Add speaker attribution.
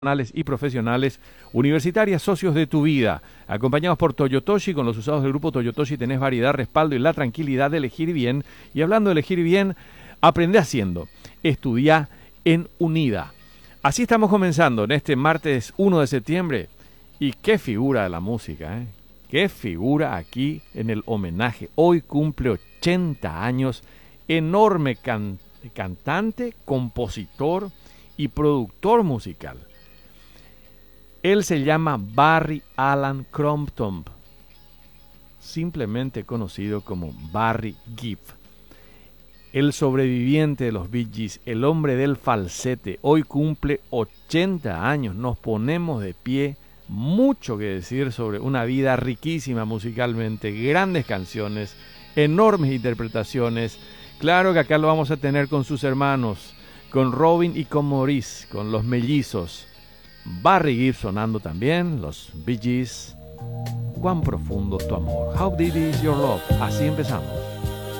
Speaker 1: y profesionales, universitarias, socios de tu vida. Acompañados por Toyotoshi, con los usados del grupo Toyotoshi tenés variedad, respaldo y la tranquilidad de elegir bien. Y hablando de elegir bien, aprende haciendo. Estudia en Unida. Así estamos comenzando en este martes 1 de septiembre. Y qué figura de la música, ¿eh? Qué figura aquí en el homenaje. Hoy cumple 80 años, enorme cantante, compositor y productor musical. Él se llama Barry Alan Crompton, simplemente conocido como Barry Gibb. El sobreviviente de los Bee Gees, el hombre del falsete, hoy cumple 80 años. Nos ponemos de pie, mucho que decir sobre una vida riquísima musicalmente, grandes canciones, enormes interpretaciones. Claro que acá lo vamos a tener con sus hermanos, con Robin y con Maurice, con los mellizos. Barry Gibb sonando también, los Bee Gees. Cuán profundo tu amor. How deep is your love. Así empezamos.